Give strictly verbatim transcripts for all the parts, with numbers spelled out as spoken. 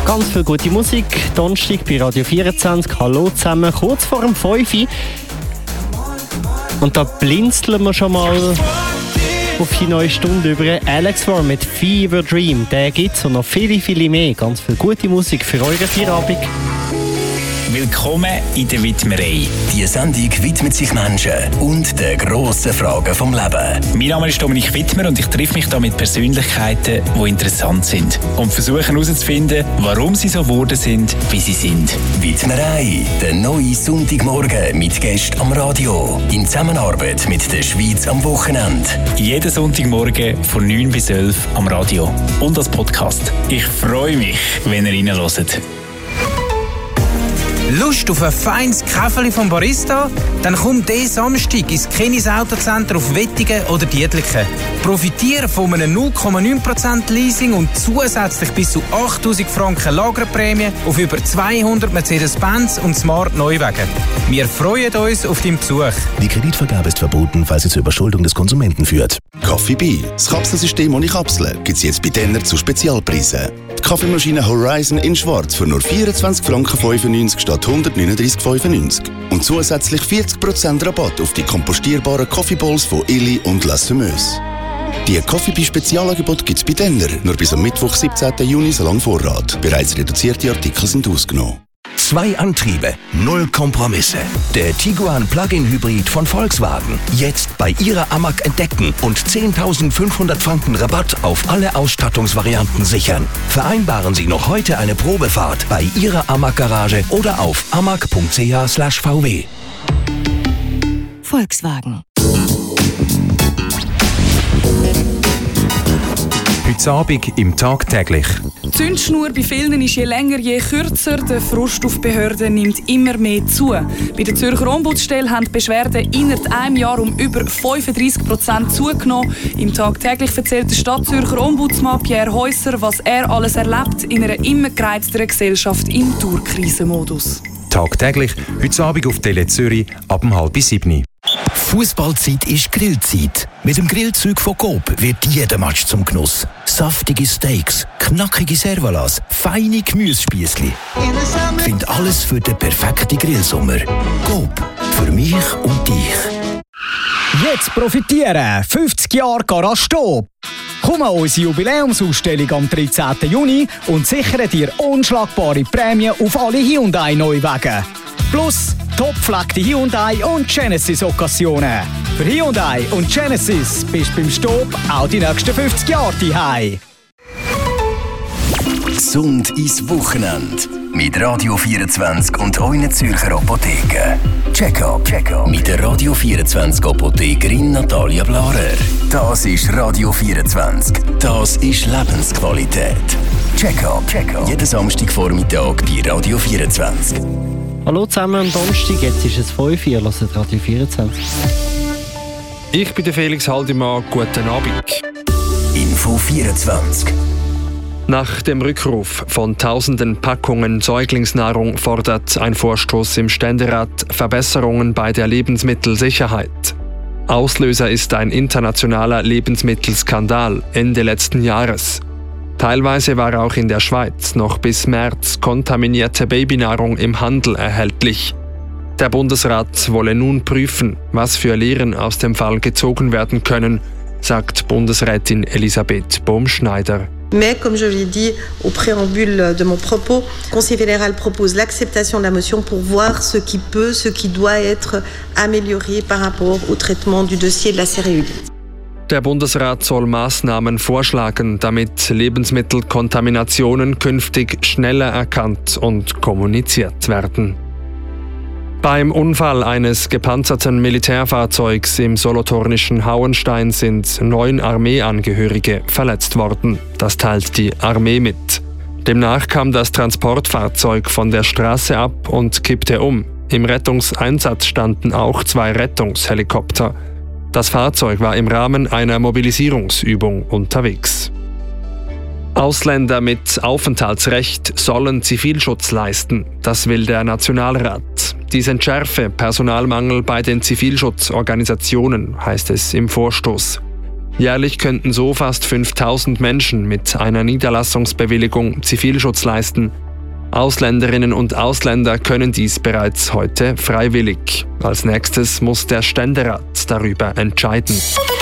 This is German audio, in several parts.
Ganz viel gute Musik. Donnerstag bei Radio vierundzwanzig. Hallo zusammen, kurz vor dem fünf Uhr. Und da blinzeln wir schon mal auf die neue Stunde über. Alex Warren mit Fever Dream. Der gibt's und noch viele, viele mehr. Ganz viel gute Musik für eure Feierabend. Willkommen in der Widmerei. Die Sendung widmet sich Menschen und den grossen Fragen vom Leben. Mein Name ist Dominik Wittmer und ich treffe mich hier mit Persönlichkeiten, die interessant sind und versuche herauszufinden, warum sie so geworden sind, wie sie sind. Widmerei, der neue Sonntagmorgen mit Gästen am Radio. In Zusammenarbeit mit der Schweiz am Wochenende. Jeden Sonntagmorgen von neun bis elf am Radio und als Podcast. Ich freue mich, wenn ihr reinhört. Lust auf ein feines Käferli vom Barista? Dann komm diesen Samstag ins Kenis Autocenter auf Wettigen oder Dietliken. Profitiere von einem null Komma neun Prozent Leasing und zusätzlich bis zu achttausend Franken Lagerprämie auf über zweihundert Mercedes-Benz und Smart Neuwagen. Wir freuen uns auf deinen Besuch. Die Kreditvergabe ist verboten, falls sie zur Überschuldung des Konsumenten führt. Coffee Bee, das Kapselsystem ohne Kapseln, gibt es jetzt bei Denner zu Spezialpreisen. Die Kaffeemaschine Horizon in Schwarz für nur vierundzwanzig Franken fünfundneunzig statt hundertneununddreißig Franken fünfundneunzig. Und zusätzlich vierzig Prozent Rabatt auf die kompostierbaren Coffee Bowls von Illy und La Semeuse. Die Coffee Bee Spezialangebot gibt es bei Denner, nur bis am Mittwoch, siebzehnten Juni, so lang Vorrat. Bereits reduzierte Artikel sind ausgenommen. Zwei Antriebe, null Kompromisse. Der Tiguan Plug-in Hybrid von Volkswagen. Jetzt bei Ihrer Amag entdecken und zehntausendfünfhundert Franken Rabatt auf alle Ausstattungsvarianten sichern. Vereinbaren Sie noch heute eine Probefahrt bei Ihrer Amag Garage oder auf amag punkt c h slash v w. Volkswagen. Heute Abend im Tagtäglich. Die Zündschnur bei vielen ist je länger, je kürzer. Der Frust auf Behörden nimmt immer mehr zu. Bei der Zürcher Ombudsstelle haben die Beschwerden innerhalb einem Jahr um über fünfunddreissig Prozent zugenommen. Im Tagtäglich erzählt der Stadtzürcher Ombudsmann Pierre Häusser, was er alles erlebt in einer immer gereizteren Gesellschaft im Tourkrisenmodus. Tagtäglich, heute Abend auf Tele Zürich ab um halb sieben. Fußballzeit ist Grillzeit. Mit dem Grillzeug von Coop wird jeder Match zum Genuss. Saftige Steaks, knackige Servalas, feine Gemüsespießli. Find alles für den perfekten Grillsommer. Coop, für mich und dich. Jetzt profitieren! fünfzig Jahre Garage Stop. Komm an unsere Jubiläumsausstellung am dreizehnten Juni und sichere dir unschlagbare Prämien auf alle Hyundai-Neuwagen. Plus topfleckte Hyundai und Genesis-Okkasionen. Für Hyundai und Genesis bist du beim Stop auch die nächsten fünfzig Jahre daheim. Gesund ins Wochenende. Mit Radio vierundzwanzig und euren Zürcher Apotheken. Check-up Check mit der Radio vierundzwanzig Apothekerin Natalia Blarer. Das ist Radio vierundzwanzig. Das ist Lebensqualität. Check-up Check jeden Samstagvormittag bei Radio vierundzwanzig. Hallo zusammen am Donnerstag, jetzt ist es fünf Uhr, hört Radio vierundzwanzig. Ich bin der Felix Haldimann, guten Abend. Info vierundzwanzig. Nach dem Rückruf von tausenden Packungen Säuglingsnahrung fordert ein Vorstoß im Ständerat Verbesserungen bei der Lebensmittelsicherheit. Auslöser ist ein internationaler Lebensmittelskandal Ende letzten Jahres. Teilweise war auch in der Schweiz noch bis März kontaminierte Babynahrung im Handel erhältlich. Der Bundesrat wolle nun prüfen, was für Lehren aus dem Fall gezogen werden können, sagt Bundesrätin Elisabeth Bohm-Schneider. Mais, comme je l'ai dit au préambule de mon propos, le Conseil fédéral propose l'acceptation de la motion pour voir ce qui peut, ce qui doit être amélioré par rapport au traitement du dossier de la céréulite. Der Bundesrat soll Maßnahmen vorschlagen, damit Lebensmittelkontaminationen künftig schneller erkannt und kommuniziert werden. Beim Unfall eines gepanzerten Militärfahrzeugs im solothurnischen Hauenstein sind neun Armeeangehörige verletzt worden. Das teilt die Armee mit. Demnach kam das Transportfahrzeug von der Straße ab und kippte um. Im Rettungseinsatz standen auch zwei Rettungshelikopter. Das Fahrzeug war im Rahmen einer Mobilisierungsübung unterwegs. Ausländer mit Aufenthaltsrecht sollen Zivilschutz leisten. Das will der Nationalrat. Dies entschärfe Personalmangel bei den Zivilschutzorganisationen, heißt es im Vorstoß. Jährlich könnten so fast fünftausend Menschen mit einer Niederlassungsbewilligung Zivilschutz leisten. Ausländerinnen und Ausländer können dies bereits heute freiwillig. Als nächstes muss der Ständerat darüber entscheiden.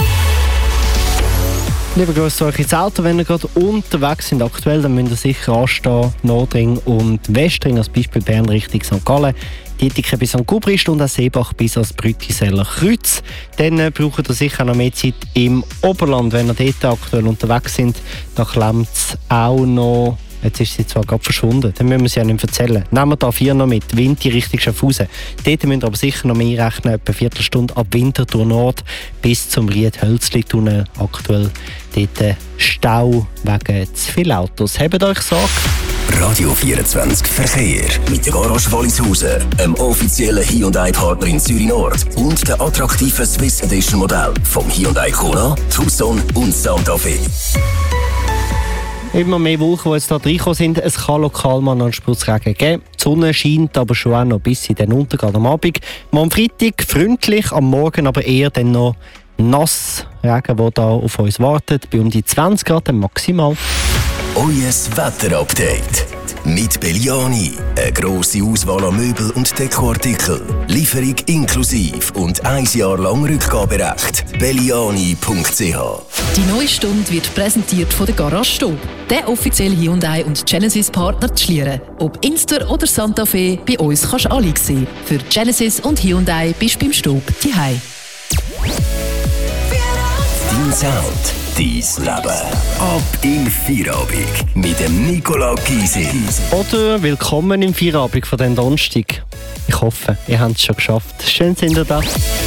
Lieber Grüß euch ins Auto, wenn ihr gerade unterwegs sind. Aktuell dann müsst ihr sicher anstehen, Nordring und Westring, als Beispiel Bern Richtung Sankt Gallen, Dietiken bis Sankt Gubrist und auch Seebach bis ans Brütiseller Kreuz. Dann äh, braucht ihr sicher noch mehr Zeit im Oberland, wenn ihr dort aktuell unterwegs sind. Da klemmt es auch noch. Jetzt ist sie zwar gerade verschwunden, dann müssen wir sie ja nicht erzählen. Nehmen wir da vier noch mit, Winter Richtung Schaffhausen. Dort müsst ihr aber sicher noch mehr rechnen, etwa eine Viertelstunde ab Winterthur Nord bis zum Ried-Hölzli-Tunnel. Aktuell dort Stau wegen zu vielen Autos. Habt euch Sorge. Radio vierundzwanzig Verkehr mit der Garage Wallishausen, einem offiziellen Hyundai-Partner in Zürich Nord und der attraktiven Swiss Edition Modell vom Hyundai Kona, Tucson und Santa Fe. Immer mehr Wolken, die jetzt hier reingekommen sind. Es kann lokal mal einen Spurzregen geben. Die Sonne scheint aber schon auch noch bis in den Untergang am Abend. Mal am Freitag freundlich, am Morgen aber eher dann noch nass. Regen, der hier auf uns wartet, bei um die zwanzig Grad maximal. Euer Wetterupdate mit Belliani. Eine grosse Auswahl an Möbel und Dekoartikeln. Lieferung inklusiv und ein Jahr lang Rückgaberecht. belliani punkt c h. Die neue Stunde wird präsentiert von der Garage Stob, der offizielle Hyundai und Genesis-Partner zu Schlieren. Ob Inster oder Santa Fe, bei uns kannst du alle sehen. Für Genesis und Hyundai bist du beim Stob daheim. Dein Sound, dein Leben. Ab in Feierabend mit dem Nicola Gysi. Oder willkommen im Feierabend von den Donnerstag. Ich hoffe, ihr habt es schon geschafft. Schön sind ihr da.